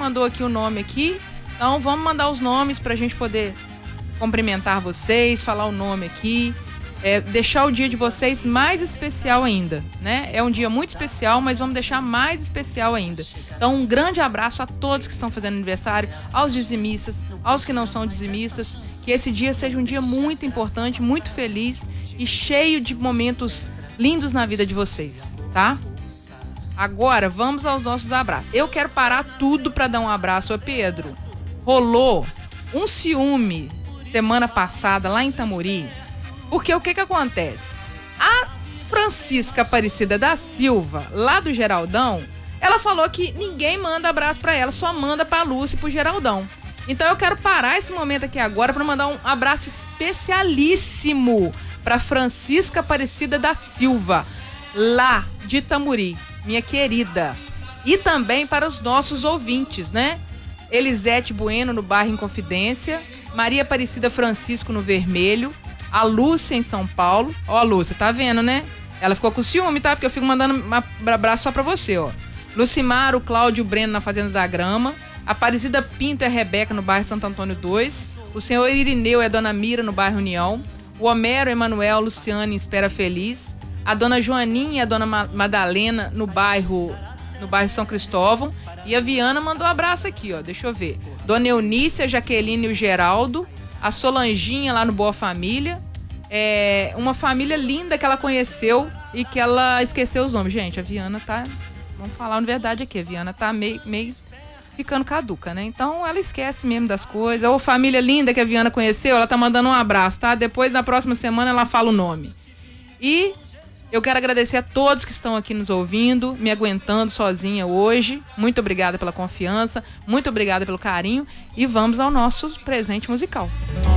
mandou aqui o nome aqui. Então vamos mandar os nomes pra gente poder cumprimentar vocês, falar o nome aqui. Deixar o dia de vocês mais especial ainda, né? É um dia muito especial, mas vamos deixar mais especial ainda. Então, um grande abraço a todos que estão fazendo aniversário, aos dizimistas, aos que não são dizimistas. Que esse dia seja um dia muito importante, muito feliz e cheio de momentos lindos na vida de vocês, tá? Agora, vamos aos nossos abraços. Eu quero parar tudo para dar um abraço a Pedro. Rolou um ciúme semana passada lá em Tamori. Porque o que acontece? A Francisca Aparecida da Silva, lá do Geraldão, ela falou que ninguém manda abraço pra ela, só manda pra Lúcia e pro Geraldão. Então eu quero parar esse momento aqui agora pra mandar um abraço especialíssimo pra Francisca Aparecida da Silva, lá de Tamori, minha querida. E também para os nossos ouvintes, né? Elisete Bueno, no bairro Inconfidência, Maria Aparecida Francisco, no Vermelho, a Lúcia em São Paulo. Ó, Lúcia, tá vendo, né? Ela ficou com ciúme, tá? Porque eu fico mandando um abraço só pra você, ó. Lucimar, o Cláudio Breno na Fazenda da Grama. Aparecida Pinto e a Rebeca no bairro Santo Antônio 2. O senhor Irineu e a dona Mira no bairro União. O Homero, Emanuel, Luciane em Espera Feliz. A dona Joaninha e a dona Madalena no bairro São Cristóvão. E a Viana mandou um abraço aqui, ó. Deixa eu ver. Dona Eunícia, a Jaqueline e o Geraldo. A Solanginha lá no Boa Família. Uma família linda que ela conheceu e que ela esqueceu os nomes. Gente, a Viana tá... Vamos falar a verdade aqui. A Viana tá meio ficando caduca, né? Então ela esquece mesmo das coisas. Ou família linda que a Viana conheceu, ela tá mandando um abraço, tá? Depois, na próxima semana, ela fala o nome. E eu quero agradecer a todos que estão aqui nos ouvindo, me aguentando sozinha hoje. Muito obrigada pela confiança, muito obrigada pelo carinho. E vamos ao nosso presente musical.